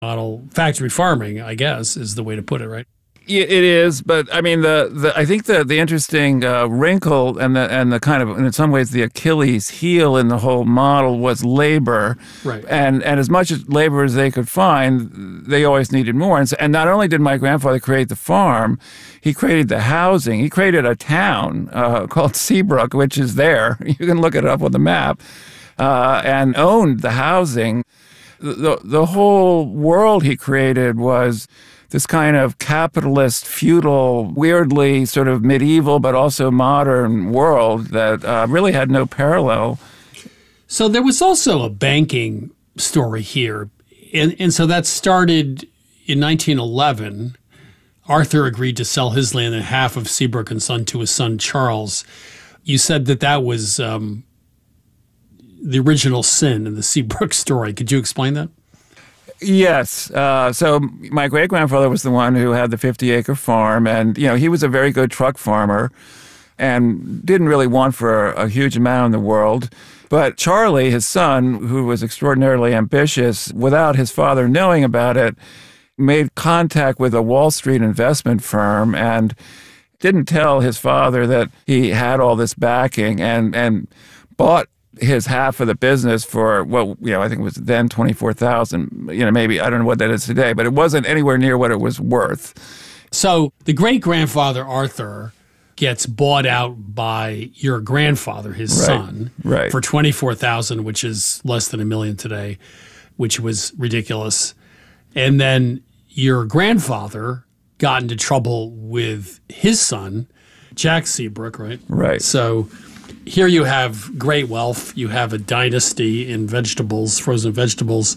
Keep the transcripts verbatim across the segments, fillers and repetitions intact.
model. Factory farming, I guess, is the way to put it, right? Yeah, it is, but I mean, the, the I think the the interesting uh, wrinkle and the and the kind of, in some ways, the Achilles heel in the whole model was labor, right? And and as much as labor as they could find, they always needed more. And so, and not only did my grandfather create the farm, he created the housing. He created a town uh, called Seabrook, which is there. You can look it up on the map, uh, and owned the housing. The, the the whole world he created was this kind of capitalist, feudal, weirdly sort of medieval, but also modern world that uh, really had no parallel. So there was also a banking story here. And, and so that started in nineteen eleven. Arthur agreed to sell his land and half of Seabrook and Son to his son, Charles. You said that that was um, the original sin in the Seabrook story. Could you explain that? Yes. Uh, so my great-grandfather was the one who had the fifty-acre farm, and, you know, he was a very good truck farmer and didn't really want for a, a huge amount in the world. But Charlie, his son, who was extraordinarily ambitious, without his father knowing about it, made contact with a Wall Street investment firm and didn't tell his father that he had all this backing, and, and bought his half of the business for what, you know, I think it was then twenty-four thousand, you know, maybe, I don't know what that is today, but it wasn't anywhere near what it was worth. So the great-grandfather Arthur gets bought out by your grandfather, his right, son, right. for twenty-four thousand, which is less than a million today, which was ridiculous. And then your grandfather got into trouble with his son, Jack Seabrook, right? Right. So here you have great wealth. You have a dynasty in vegetables, frozen vegetables.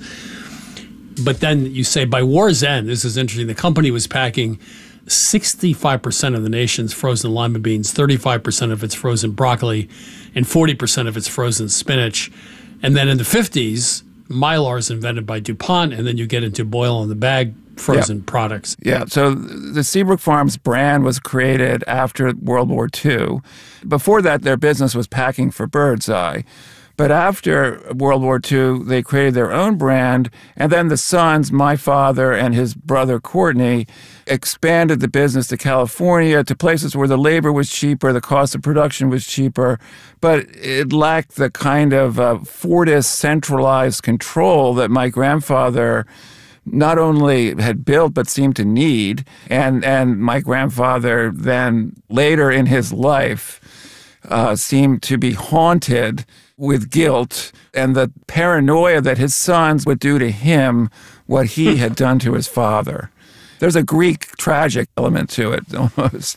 But then you say by war's end, this is interesting, the company was packing sixty-five percent of the nation's frozen lima beans, thirty-five percent of its frozen broccoli, and forty percent of its frozen spinach. And then in the fifties, Mylar is invented by DuPont, and then you get into boil on the bag frozen yeah. products. Yeah, so the Seabrook Farms brand was created after World War Two. Before that, their business was packing for Birdseye. But after World War Two, they created their own brand, and then the sons, my father and his brother Courtney, expanded the business to California, to places where the labor was cheaper, the cost of production was cheaper, but it lacked the kind of uh, Fordist centralized control that my grandfather not only had built but seemed to need. And, and my grandfather then, later in his life, uh, seemed to be haunted with guilt and the paranoia that his sons would do to him what he had done to his father. There's a Greek tragic element to it, almost.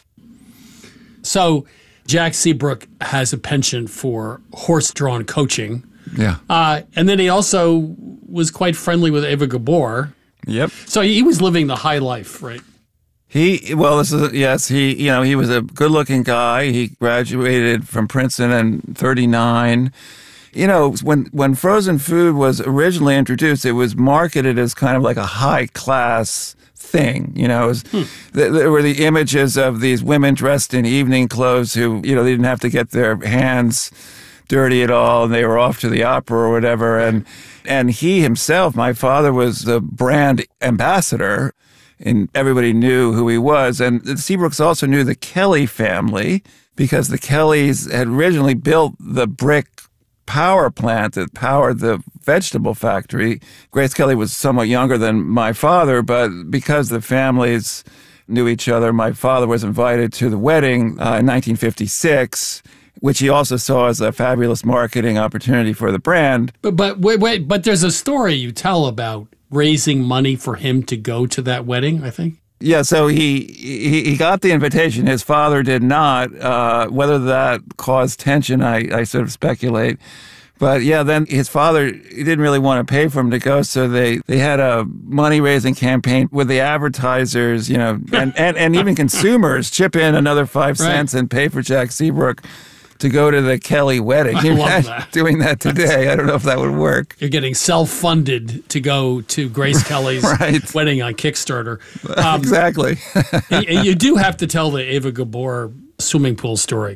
So Jack Seabrook has a penchant for horse-drawn coaching. Yeah. Uh, and then he also was quite friendly with Eva Gabor. Yep. So he was living the high life, right? He, well, this is, yes, he, you know, he was a good-looking guy. He graduated from Princeton in thirty-nine. You know, when, when frozen food was originally introduced, it was marketed as kind of like a high-class thing. You know, it was, hmm. th- there were the images of these women dressed in evening clothes who, you know, they didn't have to get their hands dirty at all, and they were off to the opera or whatever. And, and he himself, my father, was the brand ambassador, and everybody knew who he was. And the Seabrooks also knew the Kelly family because the Kellys had originally built the brick power plant that powered the vegetable factory. Grace Kelly was somewhat younger than my father, but because the families knew each other, my father was invited to the wedding uh, in nineteen fifty-six, which he also saw as a fabulous marketing opportunity for the brand. But but wait, wait, but there's a story you tell about raising money for him to go to that wedding, I think. Yeah, so he he, he got the invitation. His father did not. Uh, whether that caused tension, I, I sort of speculate. But yeah, then his father, he didn't really want to pay for him to go, so they, they had a money-raising campaign with the advertisers, you know, and, and, and even consumers chip in another five cents right. and pay for Jack Seabrook to go to the Kelly wedding. I You're love that. Doing that today. I don't know if that would work. You're getting self-funded to go to Grace Kelly's right. wedding on Kickstarter. Um, exactly. you, you do have to tell the Eva Gabor swimming pool story.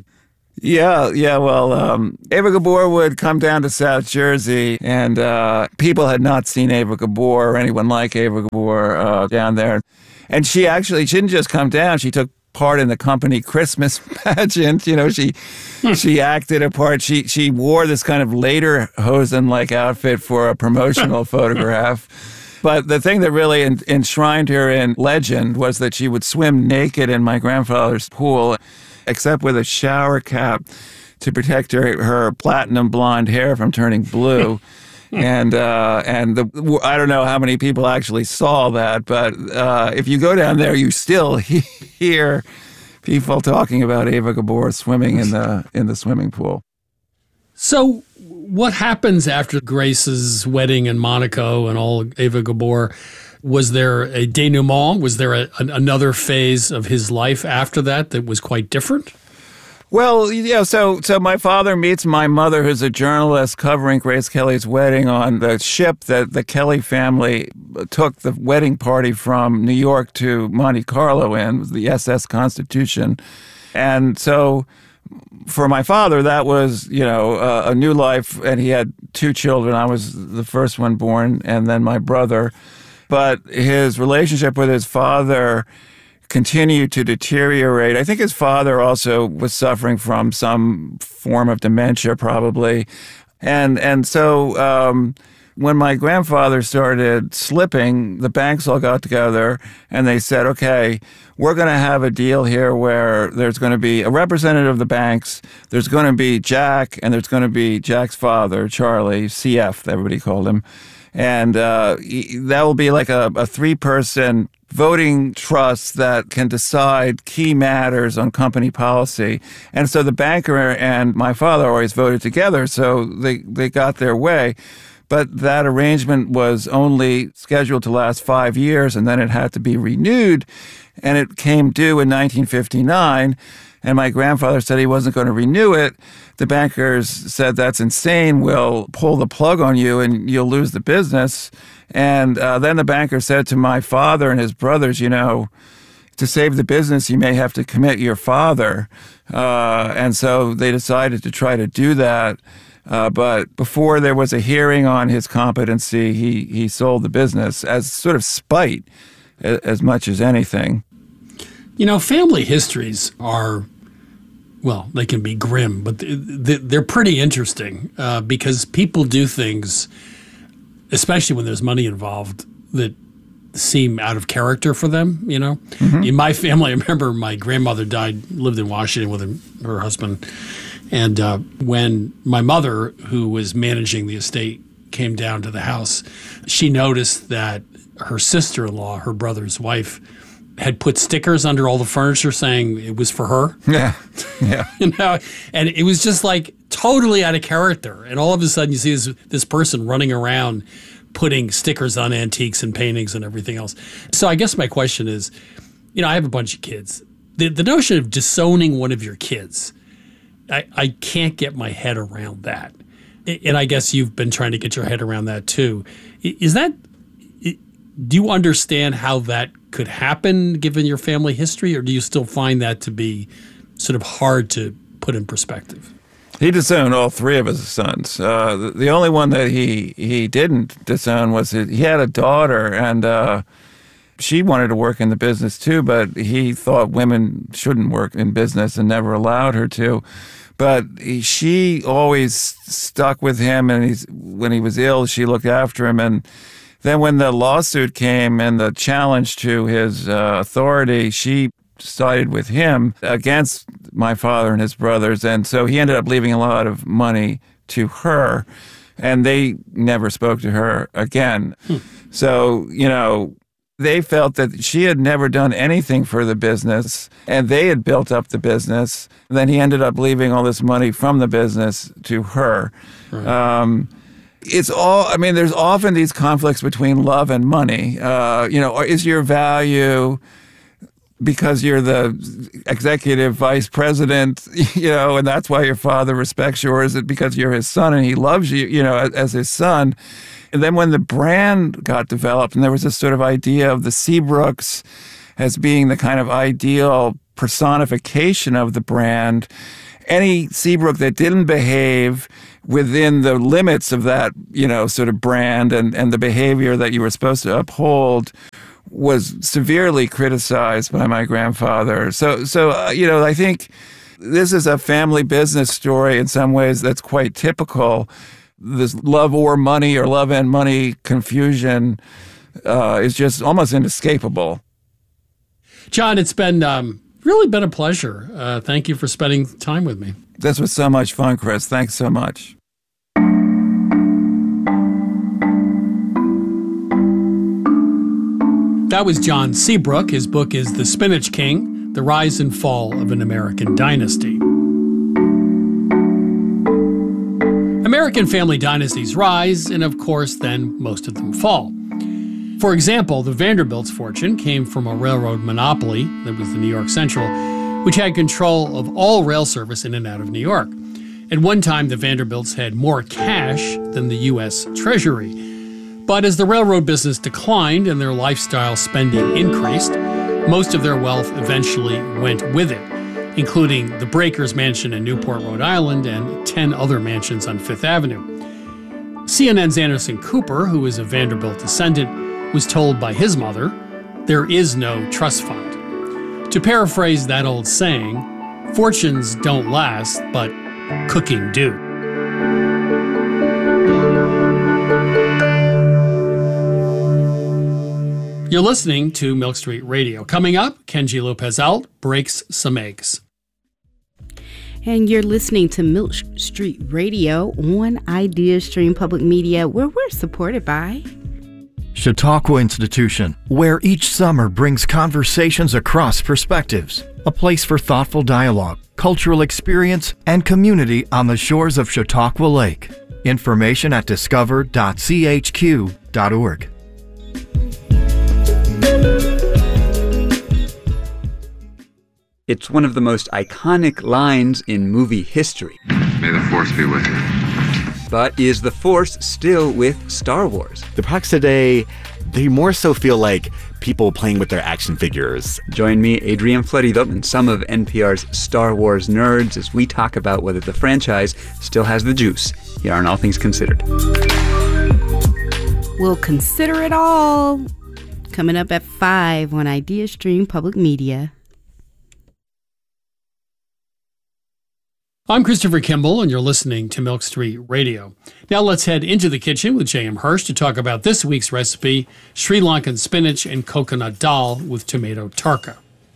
Yeah, yeah. Well, um, Eva Gabor would come down to South Jersey, and uh, people had not seen Eva Gabor or anyone like Eva Gabor uh, down there. And she actually, she didn't just come down, she took part in the company Christmas pageant. You know, she she acted a part. She she wore this kind of lederhosen-like outfit for a promotional photograph. But the thing that really en- enshrined her in legend was that she would swim naked in my grandfather's pool, except with a shower cap to protect her, her platinum blonde hair from turning blue. and uh, and the, I don't know how many people actually saw that, but uh, if you go down there, you still hear people talking about Eva Gabor swimming in the in the swimming pool. So what happens after Grace's wedding in Monaco and all Eva Gabor? Was there a denouement? Was there a, an, another phase of his life after that that was quite different? Well, yeah, so so my father meets my mother, who's a journalist covering Grace Kelly's wedding, on the ship that the Kelly family took the wedding party from New York to Monte Carlo in, the S S Constitution. And so for my father, that was, you know, uh, a new life, and he had two children. I was the first one born, and then my brother. But his relationship with his father continued to deteriorate. I think his father also was suffering from some form of dementia, probably. And and so um, when my grandfather started slipping, the banks all got together and they said, okay, we're going to have a deal here where there's going to be a representative of the banks, there's going to be Jack, and there's going to be Jack's father, Charlie, C F, everybody called him. And uh, that will be like a, a three-person voting trust that can decide key matters on company policy. And so the banker and my father always voted together, so they, they got their way. But that arrangement was only scheduled to last five years, and then it had to be renewed. And it came due in nineteen fifty-nine, and my grandfather said he wasn't going to renew it. The bankers said, that's insane, we'll pull the plug on you and you'll lose the business. And uh, then the banker said to my father and his brothers, you know, to save the business, you may have to commit your father. Uh, and so they decided to try to do that. Uh, but before there was a hearing on his competency, he, he sold the business as sort of spite as much as anything. You know, family histories are, well, they can be grim, but they're pretty interesting uh, because people do things, especially when there's money involved, that seem out of character for them, you know? Mm-hmm. In my family, I remember my grandmother died, lived in Washington with her, her husband. And uh, when my mother, who was managing the estate, came down to the house, she noticed that her sister-in-law, her brother's wife, had put stickers under all the furniture saying it was for her. Yeah, yeah. You know, and it was just like totally out of character. And all of a sudden you see this, this person running around putting stickers on antiques and paintings and everything else. So I guess my question is, you know, I have a bunch of kids. The, the notion of disowning one of your kids, I, I can't get my head around that. And I guess you've been trying to get your head around that too. Is that, do you understand how that could happen given your family history, or do you still find that to be sort of hard to put in perspective? He disowned all three of his sons. Uh, the, the only one that he, he didn't disown was his, he had a daughter, and uh, she wanted to work in the business too, but he thought women shouldn't work in business and never allowed her to. But he, she always stuck with him, and he's, when he was ill, she looked after him. And then when the lawsuit came and the challenge to his uh, authority, she sided with him against my father and his brothers. And so he ended up leaving a lot of money to her, and they never spoke to her again. Hmm. So, you know, they felt that she had never done anything for the business, and they had built up the business. And then he ended up leaving all this money from the business to her. Right. Um, It's all, I mean, there's often these conflicts between love and money. Uh, you know, or is your value because you're the executive vice president, you know, and that's why your father respects you, or is it because you're his son and he loves you, you know, as, as his son? And then when the brand got developed and there was this sort of idea of the Seabrooks as being the kind of ideal personification of the brand, any Seabrook that didn't behave within the limits of that, you know, sort of brand and, and the behavior that you were supposed to uphold was severely criticized by my grandfather. So, so uh, you know, I think this is a family business story in some ways that's quite typical. This love or money or love and money confusion uh, is just almost inescapable. John, it's been um, really been a pleasure. Uh, thank you for spending time with me. This was so much fun, Chris. Thanks so much. That was John Seabrook. His book is The Spinach King, The Rise and Fall of an American Dynasty. American family dynasties rise, and of course, then most of them fall. For example, the Vanderbilts' fortune came from a railroad monopoly, that was the New York Central, which had control of all rail service in and out of New York. At one time, the Vanderbilts had more cash than the U S Treasury. But as the railroad business declined and their lifestyle spending increased, most of their wealth eventually went with it, including the Breakers Mansion in Newport, Rhode Island, and ten other mansions on Fifth Avenue. C N N's Anderson Cooper, who is a Vanderbilt descendant, was told by his mother, "There is no trust fund." To paraphrase that old saying, fortunes don't last, but cooking do. You're listening to Milk Street Radio. Coming up, Kenji Lopez-Alt breaks some eggs. And you're listening to Milk Street Radio on IdeaStream Public Media, where we're supported by Chautauqua Institution, where each summer brings conversations across perspectives, a place for thoughtful dialogue, cultural experience, and community on the shores of Chautauqua Lake. Information at discover dot c h q dot org. It's one of the most iconic lines in movie history. May the Force be with you. But is the Force still with Star Wars? The products today, they more so feel like people playing with their action figures. Join me, Adrian Florido, and some of N P R's Star Wars nerds as we talk about whether the franchise still has the juice here on All Things Considered. We'll consider it all. Coming up at five on IdeaStream Public Media. I'm Christopher Kimball, and you're listening to Milk Street Radio. Now let's head into the kitchen with J M Hirsch to talk about this week's recipe, Sri Lankan spinach and coconut dal with tomato tarka.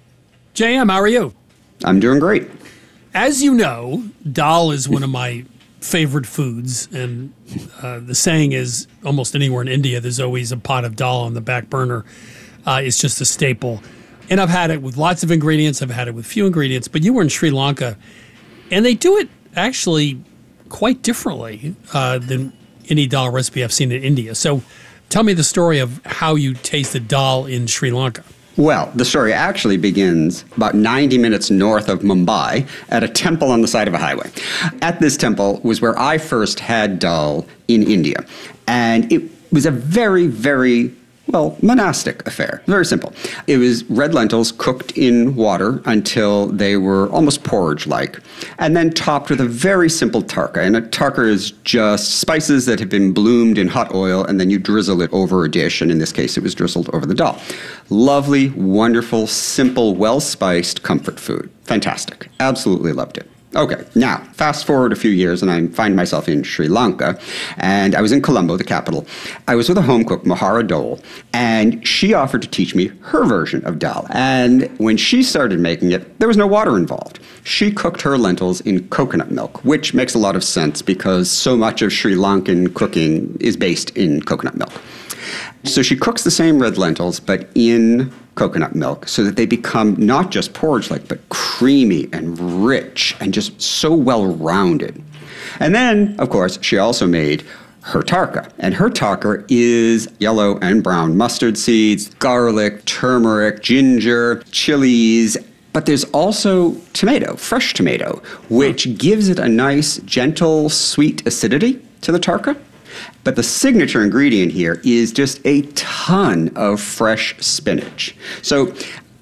J M, how are you? I'm doing great. As you know, dal is one of my favorite foods, and uh, the saying is almost anywhere in India, there's always a pot of dal on the back burner. Uh, it's just a staple. And I've had it with lots of ingredients. I've had it with few ingredients, but you were in Sri Lanka, and they do it actually quite differently uh, than any dal recipe I've seen in India. So tell me the story of how you tasted dal in Sri Lanka. Well, the story actually begins about ninety minutes north of Mumbai at a temple on the side of a highway. At this temple was where I first had dal in India. And it was a very, very Well, monastic affair. Very simple. It was red lentils cooked in water until they were almost porridge-like, and then topped with a very simple tarka. And a tarka is just spices that have been bloomed in hot oil, and then you drizzle it over a dish, and in this case, it was drizzled over the dal. Lovely, wonderful, simple, well-spiced comfort food. Fantastic. Absolutely loved it. Okay, now, fast forward a few years, and I find myself in Sri Lanka, and I was in Colombo, the capital. I was with a home cook, Mahara Dole, and she offered to teach me her version of dal. And when she started making it, there was no water involved. She cooked her lentils in coconut milk, which makes a lot of sense because so much of Sri Lankan cooking is based in coconut milk. So she cooks the same red lentils, but in coconut milk, so that they become not just porridge-like, but creamy and rich and just so well-rounded. And then, of course, she also made her tarka. And her tarka is yellow and brown mustard seeds, garlic, turmeric, ginger, chilies, but there's also tomato, fresh tomato, which gives it a nice, gentle, sweet acidity to the tarka. But the signature ingredient here is just a ton of fresh spinach. So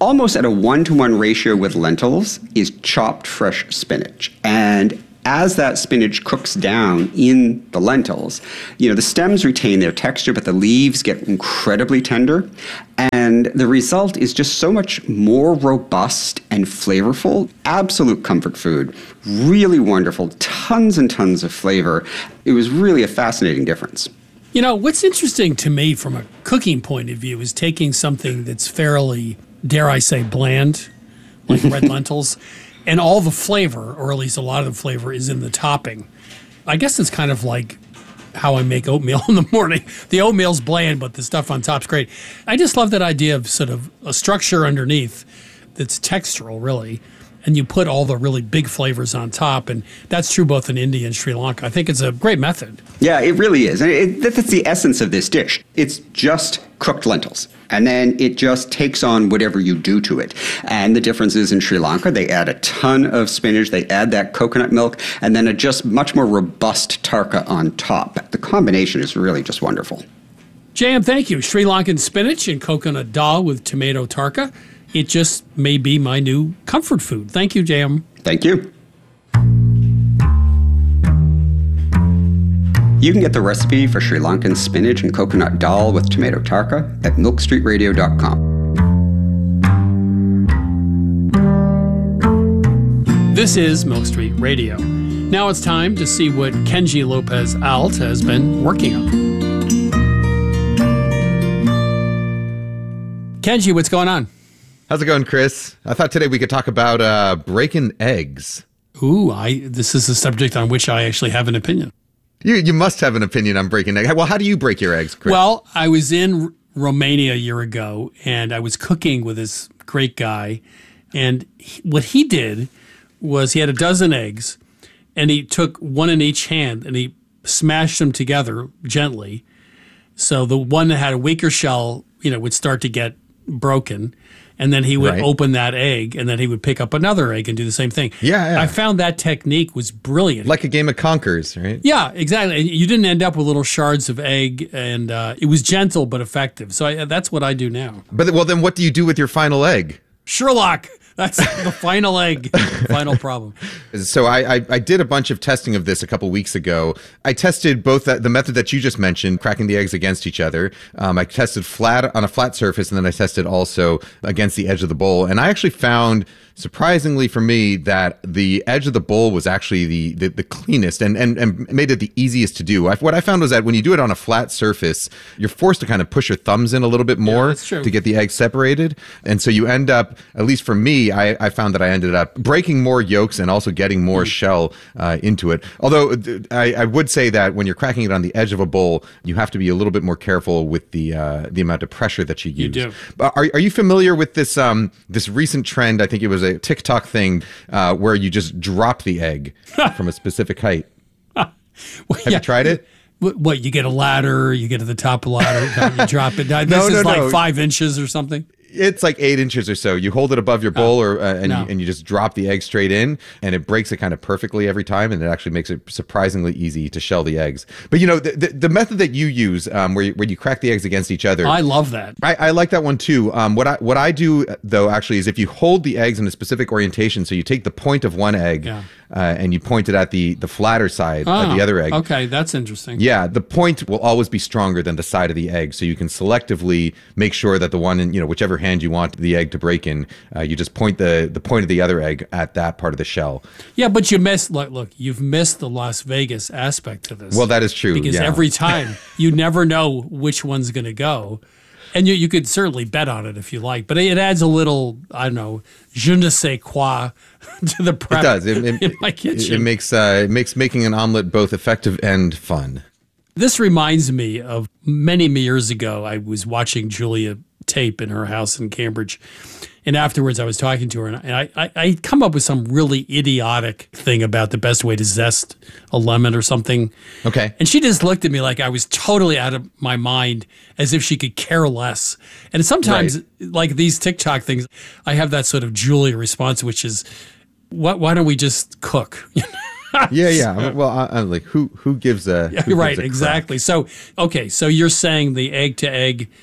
almost at a one-to-one ratio with lentils is chopped fresh spinach. And as that spinach cooks down in the lentils, you know, the stems retain their texture, but the leaves get incredibly tender. And the result is just so much more robust and flavorful. Absolute comfort food. Really wonderful. Tons and tons of flavor. It was really a fascinating difference. You know, what's interesting to me from a cooking point of view is taking something that's fairly, dare I say, bland, like red lentils, and all the flavor, or at least a lot of the flavor, is in the topping. I guess it's kind of like how I make oatmeal in the morning. The oatmeal's bland, but the stuff on top's great. I just love that idea of sort of a structure underneath that's textural, really, and you put all the really big flavors on top, and that's true both in India and Sri Lanka. I think it's a great method. Yeah, it really is. And it, that's the essence of this dish. It's just cooked lentils. And then it just takes on whatever you do to it. And the difference is in Sri Lanka, they add a ton of spinach, they add that coconut milk, and then a just much more robust tarka on top. The combination is really just wonderful. J M, thank you. Sri Lankan spinach and coconut dal with tomato tarka. It just may be my new comfort food. Thank you, J M. Thank you. You can get the recipe for Sri Lankan spinach and coconut dal with tomato tarka at milk street radio dot com. This is Milk Street Radio. Now it's time to see what Kenji Lopez Alt has been working on. Kenji, what's going on? How's it going, Chris? I thought today we could talk about uh, breaking eggs. Ooh, I this is a subject on which I actually have an opinion. You you must have an opinion on breaking eggs. Well, how do you break your eggs, Chris? Well, I was in R- Romania a year ago, and I was cooking with this great guy. And he, what he did was he had a dozen eggs, and he took one in each hand, and he smashed them together gently. So the one that had a weaker shell, you know, would start to get broken. And then he would Right. open that egg, and then he would pick up another egg and do the same thing. Yeah, yeah. I found that technique was brilliant. Like a game of Conkers, right? Yeah, exactly. And you didn't end up with little shards of egg, and uh, it was gentle but effective. So I, that's what I do now. But well, then what do you do with your final egg? Sherlock, that's the final egg, final problem. So I, I I did a bunch of testing of this a couple weeks ago. I tested both that, the method that you just mentioned, cracking the eggs against each other. Um, I tested flat on a flat surface, and then I tested also against the edge of the bowl. And I actually found, surprisingly for me, that the edge of the bowl was actually the the, the cleanest and, and and made it the easiest to do. I, what I found was that when you do it on a flat surface, you're forced to kind of push your thumbs in a little bit more that's true. to get the eggs separated. And so you end up, at least for me, I, I found that I ended up breaking more yolks and also getting more mm. shell uh, into it. Although th- I, I would say that when you're cracking it on the edge of a bowl, you have to be a little bit more careful with the uh, the amount of pressure that you use. You do. But are, are you familiar with this um, this recent trend? I think it was a TikTok thing uh, where you just drop the egg from a specific height. Well, Have yeah. you tried it? What, what, you get a ladder, you get to the top of the ladder, you drop it down. This No, no, is like no. five inches or something? It's like eight inches or so. You hold it above your bowl, or uh, and, no. you, and you just drop the egg straight in, and it breaks it kind of perfectly every time, and it actually makes it surprisingly easy to shell the eggs. But you know, the the, the method that you use, um, where you, where you crack the eggs against each other, I love that. I, I like that one too. Um, what I what I do though actually is if you hold the eggs in a specific orientation, so you take the point of one egg Yeah. uh, and you point it at the the flatter side of Oh, the other egg. Okay, that's interesting. Yeah, the point will always be stronger than the side of the egg, so you can selectively make sure that the one in, you know, whichever hand you want the egg to break in, uh, you just point the the point of the other egg at that part of the shell. Yeah, but you missed, look, look, you've missed the Las Vegas aspect to this. Well, that is true. Because yeah. every time you never know which one's going to go. And you, you could certainly bet on it if you like, but it adds a little, I don't know, je ne sais quoi to the prep. It does. It, it, in my it, kitchen. it makes uh, it makes making an omelet both effective and fun. This reminds me of many years ago. I was watching Julia tape in her house in Cambridge, and afterwards I was talking to her, and I, I, I come up with some really idiotic thing about the best way to zest a lemon or something. Okay. And she just looked at me like I was totally out of my mind, as if she could care less. And sometimes, Right. like these TikTok things, I have that sort of Julia response, which is, "What? Why don't we just cook?" Yeah, yeah. Well, I, I'm like, who who gives a Yeah, who gives right, a crap? exactly. So, okay, so you're saying the egg to egg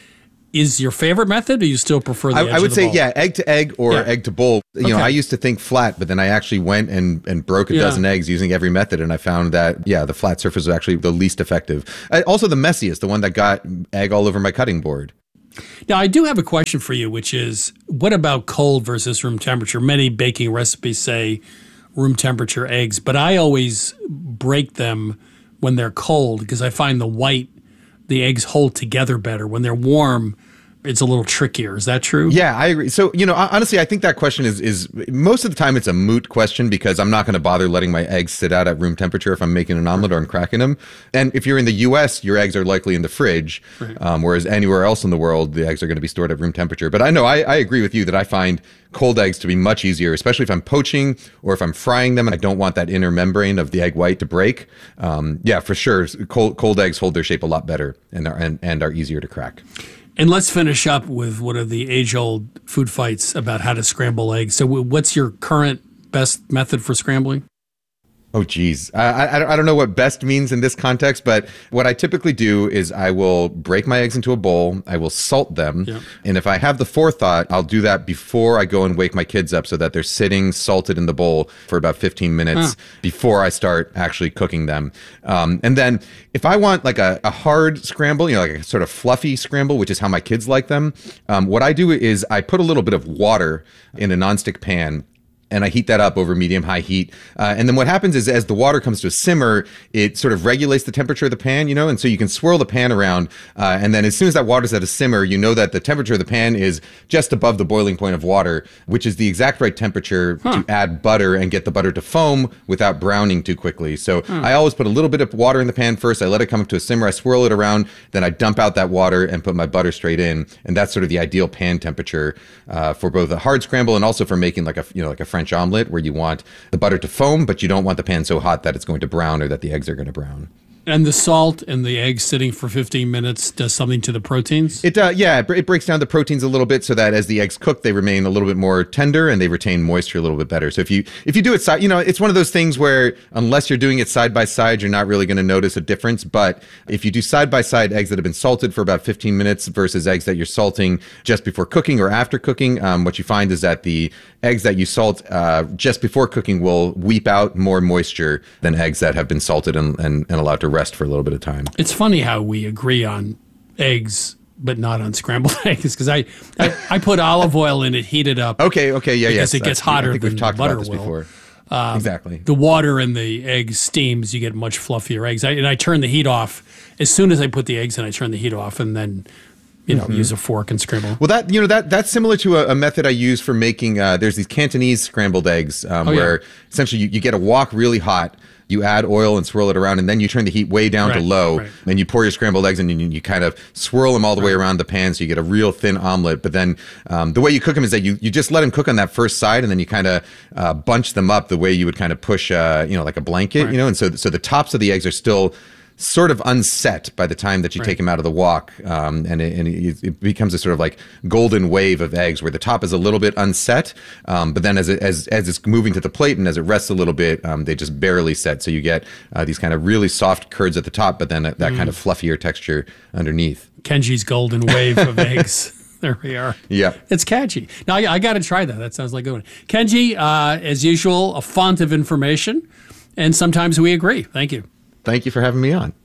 is your favorite method, or you still prefer the I, edge I would of the say, bowl? yeah, egg to egg or Yeah. egg to bowl. You know, Okay. I used to think flat, but then I actually went and, and broke a Yeah. dozen eggs using every method, and I found that, yeah, the flat surface was actually the least effective. Uh, also, the messiest, the one that got egg all over my cutting board. Now, I do have a question for you, which is, what about cold versus room temperature? Many baking recipes say room temperature eggs, but I always break them when they're cold because I find the white, the eggs hold together better. When they're warm, it's a little trickier. Is that true? Yeah, I agree. So, you know, honestly, I think that question is, is most of the time it's a moot question because I'm not going to bother letting my eggs sit out at room temperature if I'm making an omelet or I'm cracking them. And if you're in the U S, your eggs are likely in the fridge, Right. um, whereas anywhere else in the world, the eggs are going to be stored at room temperature. But I know, I, I agree with you that I find cold eggs to be much easier, especially if I'm poaching or if I'm frying them and I don't want that inner membrane of the egg white to break. Um, yeah, for sure, cold, cold eggs hold their shape a lot better and are, and, and are easier to crack. And let's finish up with one of the age-old food fights about how to scramble eggs. So what's your current best method for scrambling? Oh, geez. I, I, I don't know what best means in this context, but what I typically do is I will break my eggs into a bowl. I will salt them. Yeah. And if I have the forethought, I'll do that before I go and wake my kids up so that they're sitting salted in the bowl for about fifteen minutes Huh. before I start actually cooking them. Um, and then if I want like a, a hard scramble, you know, like a sort of fluffy scramble, which is how my kids like them, um, what I do is I put a little bit of water in a nonstick pan and I heat that up over medium-high heat. Uh, and then what happens is as the water comes to a simmer, it sort of regulates the temperature of the pan, you know? And so you can swirl the pan around. Uh, and then as soon as that water's at a simmer, you know that the temperature of the pan is just above the boiling point of water, which is the exact right temperature Huh. to add butter and get the butter to foam without browning too quickly. So Hmm. I always put a little bit of water in the pan first. I let it come up to a simmer. I swirl it around. Then I dump out that water and put my butter straight in. And that's sort of the ideal pan temperature uh, for both a hard scramble and also for making like a, you know, like a French omelet where you want the butter to foam, but you don't want the pan so hot that it's going to brown or that the eggs are going to brown. And the salt and the eggs sitting for fifteen minutes does something to the proteins? It uh, yeah, it, br- it breaks down the proteins a little bit so that as the eggs cook, they remain a little bit more tender and they retain moisture a little bit better. So if you if you do it side, you know, it's one of those things where unless you're doing it side by side, you're not really going to notice a difference. But if you do side by side eggs that have been salted for about fifteen minutes versus eggs that you're salting just before cooking or after cooking, um, what you find is that the eggs that you salt uh, just before cooking will weep out more moisture than eggs that have been salted and, and, and allowed to rest for a little bit of time. It's funny how we agree on eggs, but not on scrambled eggs, because I, I, I put olive oil in it, heat it up. Okay, okay, yeah, Because yes. it gets I- hotter I think than we've talked the butter about this will. before. exactly. The water in the egg steams, you get much fluffier eggs. I, and I turn the heat off. As soon as I put the eggs in, I turn the heat off and then, you know, use a fork and scramble. Well, that you know that that's similar to a, a method I use for making. Uh, there's these Cantonese scrambled eggs um, Oh, yeah. where essentially you, you get a wok really hot. You add oil and swirl it around, and then you turn the heat way down to Right, low, right. and you pour your scrambled eggs, and you, you kind of swirl them all the way around the pan, so you get a real thin omelet. But then um, the way you cook them is that you, you just let them cook on that first side, and then you kind of uh, bunch them up the way you would kind of push, uh, you know, like a blanket, Right. you know. And so so the tops of the eggs are still sort of unset by the time that you Right. take them out of the wok, um, and, it, and it, it becomes a sort of like golden wave of eggs where the top is a little bit unset, um, but then as it, as as it's moving to the plate and as it rests a little bit, um, they just barely set. So you get uh, these kind of really soft curds at the top, but then that, that kind of fluffier texture underneath. Kenji's golden wave of eggs. There we are. Yeah. It's catchy. Now, I, I got to try that. That sounds like a good one. Kenji, uh, as usual, a font of information, and sometimes we agree. Thank you. Thank you for having me on.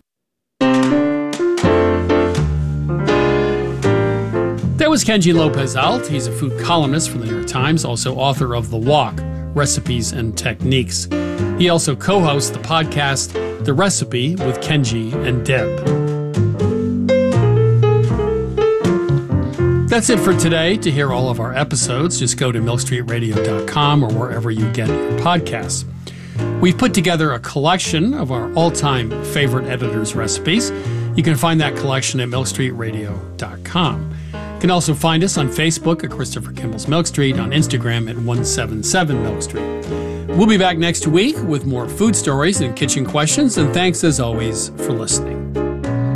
That was Kenji Lopez-Alt. He's a food columnist for the New York Times, also author of The Wok, Recipes and Techniques. He also co-hosts the podcast, The Recipe with Kenji and Deb. That's it for today. To hear all of our episodes, just go to milk street radio dot com or wherever you get your podcasts. We've put together a collection of our all-time favorite editors' recipes. You can find that collection at milk street radio dot com. You can also find us on Facebook at Christopher Kimball's Milk Street, on Instagram at one seven seven Milk Street. We'll be back next week with more food stories and kitchen questions, and thanks as always for listening.